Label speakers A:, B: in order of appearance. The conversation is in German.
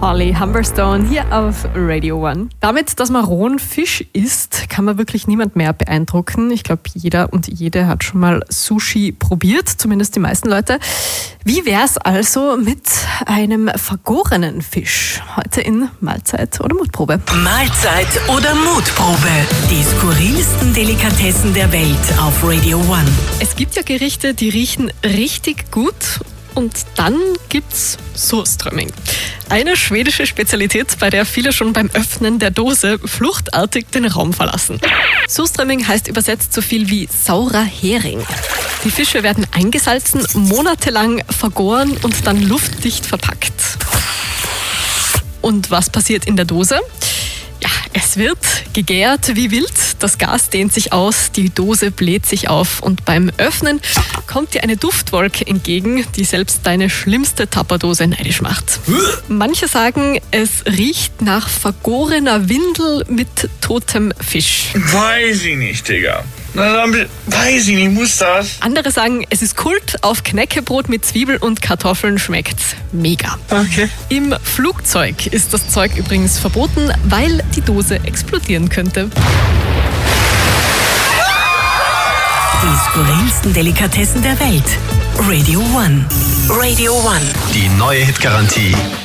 A: Holly Humberstone hier auf Radio One. Damit, dass man rohen Fisch isst, kann man wirklich niemand mehr beeindrucken. Ich glaube, jeder und jede hat schon mal Sushi probiert, zumindest die meisten Leute. Wie wär's also mit einem vergorenen Fisch? Heute in Mahlzeit oder Mutprobe.
B: Mahlzeit oder Mutprobe. Die skurrilsten Delikatessen der Welt auf Radio One.
A: Es gibt ja Gerichte, die riechen richtig gut. Und dann gibt's Surströmming. Eine schwedische Spezialität, bei der viele schon beim Öffnen der Dose fluchtartig den Raum verlassen. Surströmming heißt übersetzt so viel wie saurer Hering. Die Fische werden eingesalzen, monatelang vergoren und dann luftdicht verpackt. Und was passiert in der Dose? Ja, es wird gegärt wie wild, das Gas dehnt sich aus, die Dose bläht sich auf und beim Öffnen kommt dir eine Duftwolke entgegen, die selbst deine schlimmste Tupperdose neidisch macht. Manche sagen, es riecht nach vergorener Windel mit totem Fisch.
C: Weiß ich nicht, Digga. Weiß ich nicht, muss das?
A: Andere sagen, es ist Kult, auf Knäckebrot mit Zwiebel und Kartoffeln schmeckt's mega.
C: Okay.
A: Im Flugzeug ist das Zeug übrigens verboten, weil die Dose explodieren könnte.
B: Die skurrilsten Delikatessen der Welt. Radio One. Radio One.
D: Die neue Hitgarantie